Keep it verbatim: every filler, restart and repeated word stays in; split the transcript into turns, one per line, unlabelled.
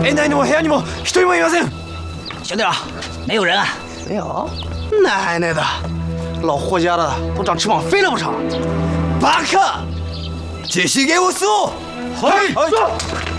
店内にも部屋にも一人もいません。
小弟，没有人啊？
没有？奶奶的，老霍家的都长翅膀飞了不成？
巴克，继续给我搜。
嗨，走。